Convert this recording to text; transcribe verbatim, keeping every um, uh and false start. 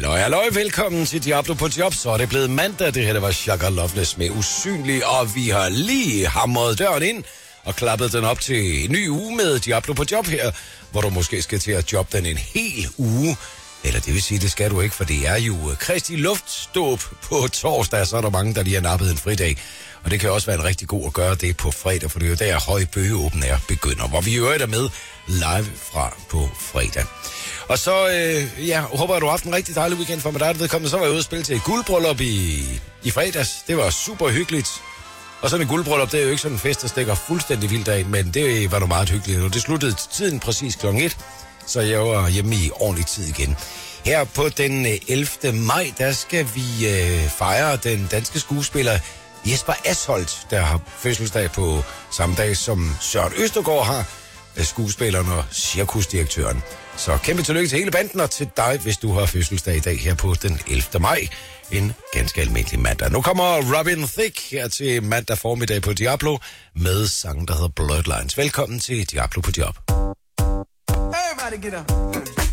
Halløj, halløj, velkommen til Diablo på job. Så er det blevet mandag, det her der var Shaka Loveless med Usynlig, og vi har lige hamret døren ind og klappet den op til en ny uge med Diablo på job her, hvor du måske skal til at jobbe den en hel uge. Eller det vil sige, det skal du ikke, for det er jo Kristi luftståb på torsdag, så er der mange, der lige har nappet en fridag. Og det kan også være en rigtig god at gøre det på fredag, for det er jo der Høj Bøgeåben er begynder, hvor vi jo er der med live fra på fredag. Og så, øh, ja, håber jeg, du har haft en rigtig dejlig weekend for mig. Der er det vedkommende, så var jeg ude og spille til et guldbryllup i, i fredags. Det var super hyggeligt. Og sådan en guldbryllup, det er jo ikke sådan en fest, der stikker fuldstændig vildt af, men det var nu meget hyggeligt. Og det sluttede tiden præcis klokken et, så jeg var hjemme i ordentlig tid igen. Her på den ellevte maj, der skal vi øh, fejre den danske skuespiller Jesper Asholdt, der har fødselsdag på samme dag som Søren Østergaard har, skuespilleren og cirkusdirektøren. Så kæmpe tillykke til hele banden og til dig, hvis du har fødselsdag i dag her på den ellevte maj. En ganske almindelig mandag. Nu kommer Robin Thicke her til mandag formiddag på Diablo med sangen, der hedder Bloodlines. Velkommen til Diablo på job. Everybody get up.